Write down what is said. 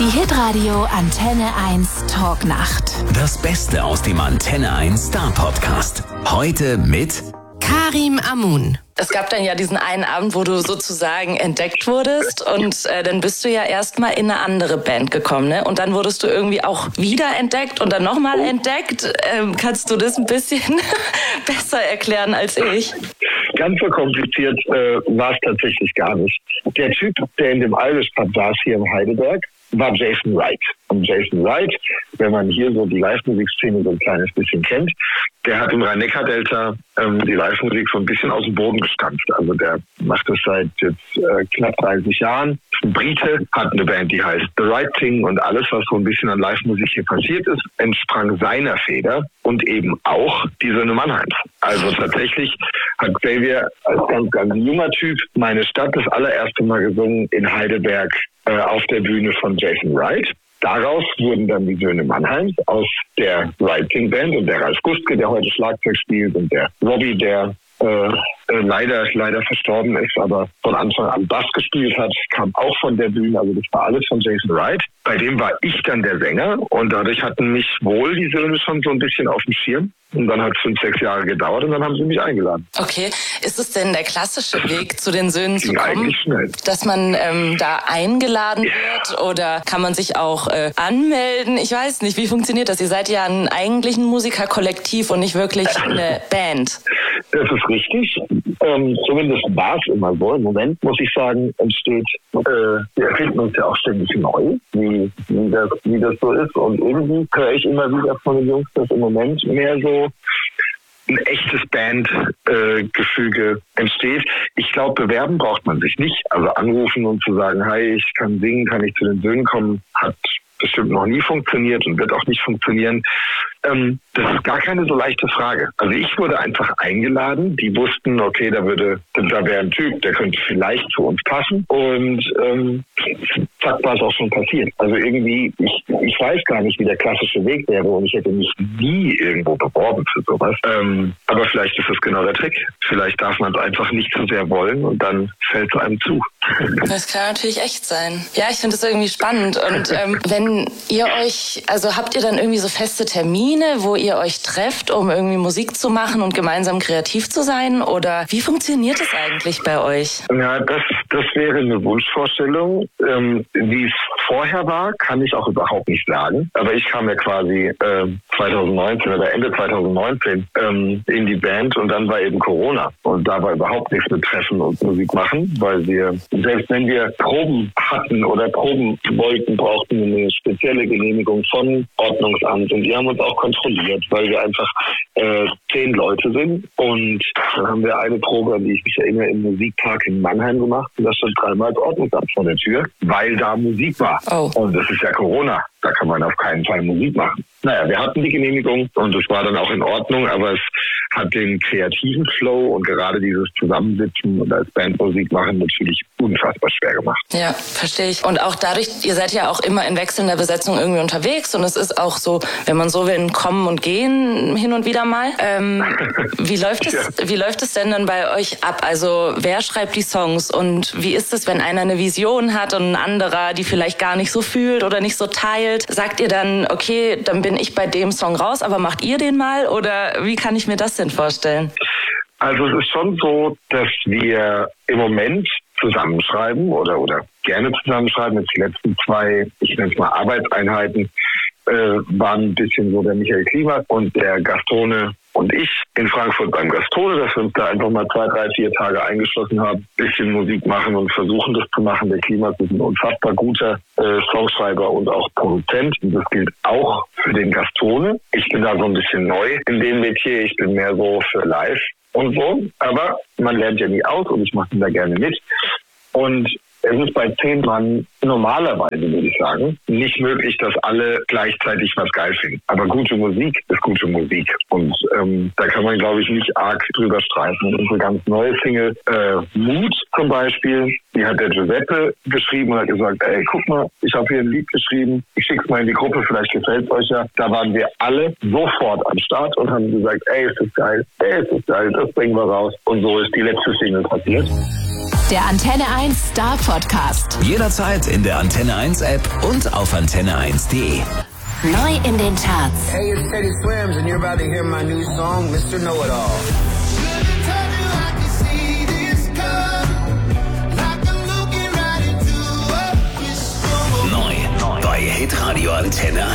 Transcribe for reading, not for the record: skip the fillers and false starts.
Die Hitradio Antenne 1 Talknacht. Das Beste aus dem Antenne 1 Star Podcast. Heute mit Karim Amun. Es gab dann ja diesen einen Abend, wo du sozusagen entdeckt wurdest und dann bist du ja erstmal in eine andere Band gekommen, ne? Und dann wurdest du irgendwie auch wieder entdeckt und dann nochmal entdeckt. Kannst du das ein bisschen besser erklären als ich? Ganz so kompliziert war es tatsächlich gar nicht. Der Typ, der in dem Irish Pub saß hier in Heidelberg, war Jason Wright. Und Jason Wright, wenn man hier so die Live-Musikszene so ein kleines bisschen kennt, der hat im Rhein-Neckar-Delta die Live-Musik so ein bisschen aus dem Boden gestampft. Also der macht das seit jetzt knapp 30 Jahren. Ist ein Brite, hat eine Band, die heißt The Right Thing, und alles, was so ein bisschen an Live-Musik hier passiert ist, entsprang seiner Feder und eben auch die Söhne Mannheims. Also tatsächlich hat Xavier als ganz junger Typ Meine Stadt das allererste Mal gesungen in Heidelberg auf der Bühne von Jason Wright. Daraus wurden dann die Söhne Mannheims aus der Writing Band und der Ralf Gustke, der heute Schlagzeug spielt, und der Robbie, der leider verstorben ist, aber von Anfang an Bass gespielt hat, kam auch von der Bühne. Also das war alles von Jason Wright. Bei dem war ich dann der Sänger und dadurch hatten mich wohl die Söhne schon so ein bisschen auf dem Schirm. Und dann hat es 5-6 Jahre gedauert und dann haben sie mich eingeladen. Okay, ist es denn der klassische Weg, zu den Söhnen zu kommen? Eigentlich schnell. Dass man da eingeladen wird oder kann man sich auch anmelden? Ich weiß nicht, wie funktioniert das? Ihr seid ja eigentlich ein Musikerkollektiv und nicht wirklich eine Band. Das ist richtig. Zumindest war es immer so. Im Moment, muss ich sagen, entsteht, wir erfinden uns ja auch ständig neu, wie das so ist. Und irgendwie höre ich immer wieder von den Jungs, dass im Moment mehr so ein echtes Bandgefüge entsteht. Ich glaube, bewerben braucht man sich nicht. Also anrufen und zu sagen, hi, ich kann singen, kann ich zu den Söhnen kommen, hat bestimmt noch nie funktioniert und wird auch nicht funktionieren. Das ist gar keine so leichte Frage. Also ich wurde einfach eingeladen. Die wussten, okay, da wäre ein Typ, der könnte vielleicht zu uns passen. Und zack, war es auch schon passiert. Also irgendwie, ich weiß gar nicht, wie der klassische Weg wäre und ich hätte mich nie irgendwo beworben für sowas. Aber vielleicht ist das genau der Trick. Vielleicht darf man es einfach nicht so sehr wollen und dann fällt es einem zu. Das kann natürlich echt sein. Ja, ich finde das irgendwie spannend. Und wenn ihr euch, also habt ihr dann irgendwie so feste Termine, wo ihr euch trefft, um irgendwie Musik zu machen und gemeinsam kreativ zu sein? Oder wie funktioniert das eigentlich bei euch? Ja, das wäre eine Wunschvorstellung. Wie es vorher war, kann ich auch überhaupt nicht sagen. Aber ich kam ja quasi 2019 oder Ende 2019 in die Band und dann war eben Corona. Und da war überhaupt nichts mit Treffen und Musik machen, weil wir, selbst wenn wir Proben hatten oder Proben wollten, brauchten wir eine spezielle Genehmigung von Ordnungsamt. Und die haben uns auch kontrolliert, weil wir einfach 10 Leute sind. Und dann haben wir eine Probe, an die ich mich erinnere, im Musikpark in Mannheim gemacht. Und da stand 3-mal das Ordnungsamt vor der Tür, weil da Musik war. Oh. Und das ist ja Corona. Da kann man auf keinen Fall Musik machen. Naja, wir hatten die Genehmigung und es war dann auch in Ordnung, aber es hat den kreativen Flow und gerade dieses Zusammensitzen und als Band Musik machen natürlich unfassbar schwer gemacht. Ja, verstehe ich. Und auch dadurch, ihr seid ja auch immer in wechselnder Besetzung irgendwie unterwegs und es ist auch so, wenn man so will, ein Kommen und Gehen hin und wieder mal. Wie läuft es denn dann bei euch ab? Also wer schreibt die Songs und wie ist es, wenn einer eine Vision hat und ein anderer die vielleicht gar nicht so fühlt oder nicht so teilt? Sagt ihr dann, okay, dann bin ich bei dem Song raus, aber macht ihr den mal? Oder wie kann ich mir das denn vorstellen? Also es ist schon so, dass wir im Moment zusammenschreiben oder gerne zusammenschreiben. Jetzt die letzten 2, ich nenne es mal Arbeitseinheiten, waren ein bisschen so der Michael Klimas und der Gastone und ich in Frankfurt beim Gastone, dass wir uns da einfach mal 2, 3, 4 Tage eingeschlossen haben, bisschen Musik machen und versuchen das zu machen. Der Klimas ist ein unfassbar guter Songschreiber und auch Produzent. Und das gilt auch für den Gastone. Ich bin da so ein bisschen neu in dem Metier. Ich bin mehr so für live und so. Aber man lernt ja nie aus und ich mache da gerne mit. Und es ist bei 10 Mann normalerweise, würde ich sagen, nicht möglich, dass alle gleichzeitig was geil finden. Aber gute Musik ist gute Musik. Und da kann man, glaube ich, nicht arg drüber streiten. Unsere ganz neue Single, Mut zum Beispiel, die hat der Giuseppe geschrieben und hat gesagt, ey, guck mal, ich habe hier ein Lied geschrieben, ich schick's mal in die Gruppe, vielleicht gefällt euch ja. Da waren wir alle sofort am Start und haben gesagt, ey, es ist geil, das bringen wir raus. Und so ist die letzte Single passiert. Der Antenne 1 Star Podcast. Jederzeit in der Antenne 1 App und auf antenne1.de. Neu in den Charts. Hey, it's Teddy Swims and you're about to hear my new song, Mr. Know-It-All. Neu bei Hitradio Antenne 1.